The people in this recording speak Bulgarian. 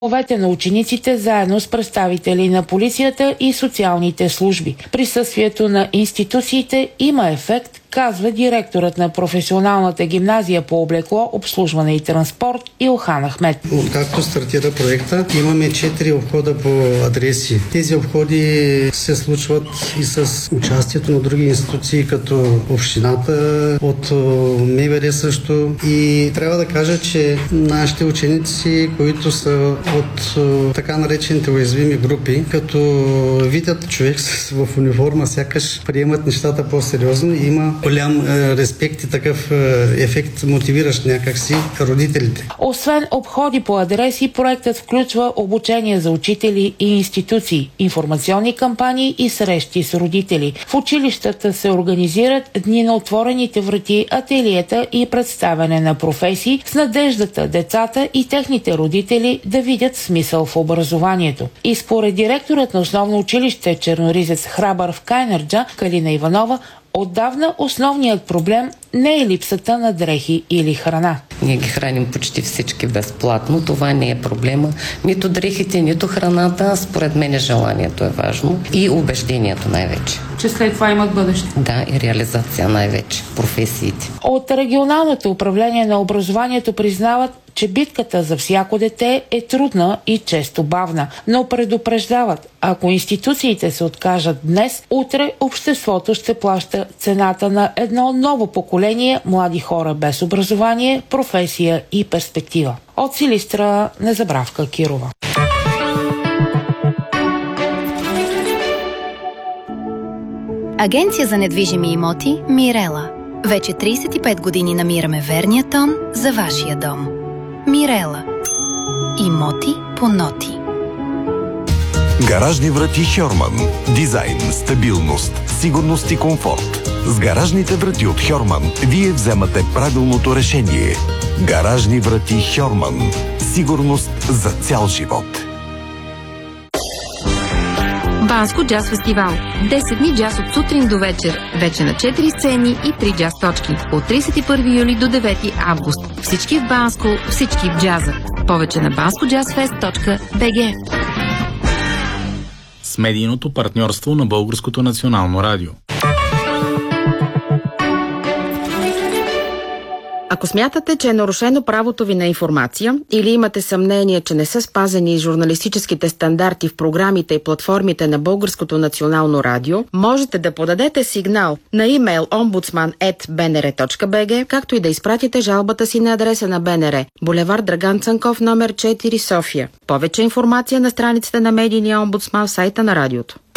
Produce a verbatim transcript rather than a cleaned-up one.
Домовете на учениците заедно с представители на полицията и социалните служби. Присъствието на институциите има ефект, казва директорът на професионалната гимназия по облекло, обслужване и транспорт Илхан Ахмед. Откакто стартира проекта, имаме четири обхода по адреси. Тези обходи се случват и с участието на други институции, като общината, от МВР също. И трябва да кажа, че нашите ученици, които са от така наречените уязвими групи, като видят човек в униформа, сякаш приемат нещата по-сериозно и има голям е, респект и такъв е, ефект, мотивиращ някакси родителите. Освен обходи по адреси, проектът включва обучение за учители и институции, информационни кампании и срещи с родители. В училищата се организират дни на отворените врати, ателиета и представяне на професии с надеждата децата и техните родители да видят смисъл в образованието. И според директорът на основно училище Черноризец Храбър в Кайнарджа, Калина Иванова, отдавна основният проблем не е липсата на дрехи или храна. Ние ги храним почти всички безплатно. Това не е проблема. Нито дрехите, нито храната. Според мен желанието е важно. И убеждението най-вече. Че след това имат бъдеще. Да, и реализация най-вече. Професиите. От регионалното управление на образованието признават, че битката за всяко дете е трудна и често бавна, но предупреждават, ако институциите се откажат днес, утре обществото ще плаща цената на едно ново поколение млади хора без образование, професия и перспектива. От Силистра, Незабравка Кирова. Агенция за недвижими имоти Мирела. Вече трийсет и пет години намираме верния тон за вашия дом. Мирела. Имоти по ноти. Гаражни врати Хьорман. Дизайн, стабилност, сигурност и комфорт. С гаражните врати от Хьорман вие вземате правилното решение. Гаражни врати Хьорман. Сигурност за цял живот. Банско джаз фестивал. десет дни джаз от сутрин до вечер. Вече на четири сцени и три джаз точки. От трийсет и първи юли до девети август. Всички в Банско, всички в джаза. Повече на банско джаз фест точка би джи. С медийното партньорство на Българското национално радио. Ако смятате, че е нарушено правото ви на информация или имате съмнение, че не са спазени журналистическите стандарти в програмите и платформите на Българското национално радио, можете да подадете сигнал на имейл омбудсман ет би ен ар точка би джи, както и да изпратите жалбата си на адреса на Б Н Р, булевард Драган Цанков, номер четири, София. Повече информация на страницата на медийния омбудсман в сайта на радиото.